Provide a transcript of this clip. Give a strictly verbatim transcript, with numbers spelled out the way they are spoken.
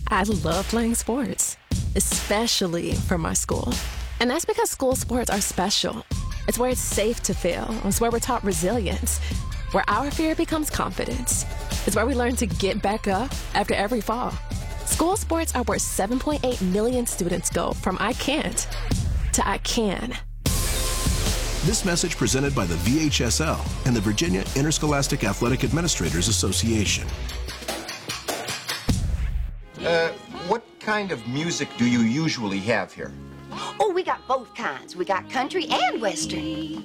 I love playing sports, especially for my school. And that's because school sports are special. It's where it's safe to fail. It's where we're taught resilience, where our fear becomes confidence. It's where we learn to get back up after every fall. School sports are where seven point eight million students go from I can't to I can. This message presented by the V H S L and the Virginia Interscholastic Athletic Administrators Association. Uh, what kind of music do you usually have here? Oh, we got both kinds. We got country and western.